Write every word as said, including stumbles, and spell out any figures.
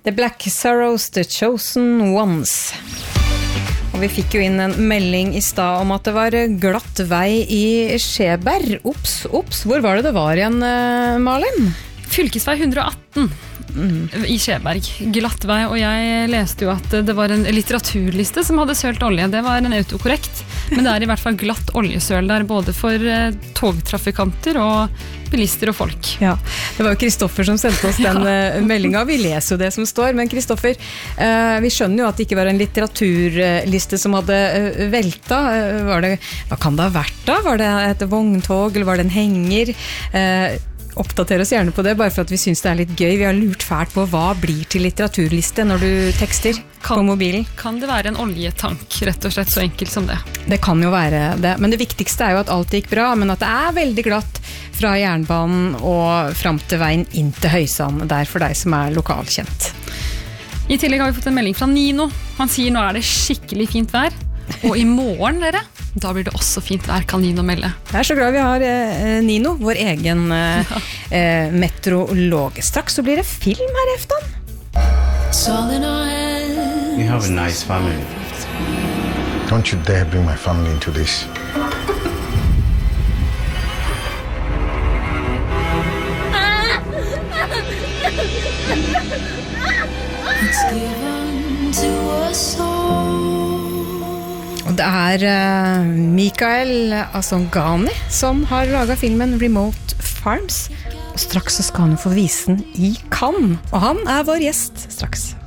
The Black Sorrows, The Chosen Ones. Og vi fikk jo inn en melding I stad om at det var glatt vei I Skjeberg. Ops, ops, hvor var det det var igjen, Malin? Fylkesvei one eighteen mm. I Skjeberg, glatt vei, og jeg leste jo at det var en litteraturliste som hadde sølt olje. Det var en autokorrekt, men det er I hvert fall glatt oljesøl der, både for eh, togtrafikanter og bilister og folk. Ja, det var jo Kristoffer som sendte oss den ja. meldingen. Vi leser jo det som står, men Kristoffer, eh, vi skjønner jo at det ikke var en litteraturliste som hadde eh, velta. Var det, hva kan det ha vært da? Var det et vogntog, eller var det en henger? Eh, Oppdater oss gjerne på det, bare for at vi synes det er litt gøy. Vi har lurt fælt på hva blir til litteraturliste når du tekster kan, på mobilen. Kan det være en oljetank, rett og slett så enkelt som det? Det kan jo være det, men det viktigste er jo at alt gikk bra, men at det er veldig glatt fra jernbanen og frem til veien inn til Høysand, der for deg som er lokalkjent. I tillegg har vi fått en melding fra Nino. Han sier nå er det skikkelig fint vær, og I morgen, dere, da blir det også fint vær, kan Nino melde. Jeg er så glad vi har eh, Nino, vår egen eh, ja. eh, meteorolog. Straks så blir det film her I eftan. You have a nice family. Don't you dare bring my family into this. It's given to us all. Og det er uh, Mikael Asongani som har laget filmen Remote Farms. Og straks så skal han få vise den I Cannes. Og han er vår gjest straks.